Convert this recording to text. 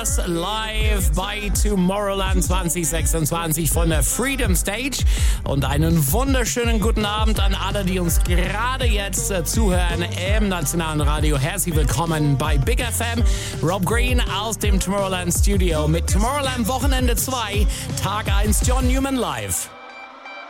live bei Tomorrowland 2026 von der Freedom Stage und einen wunderschönen guten Abend an alle, die uns gerade jetzt zuhören im Nationalen Radio. Herzlich willkommen bei Big FM. Rob Green aus dem Tomorrowland Studio mit Tomorrowland Wochenende 2, Tag 1 John Newman live.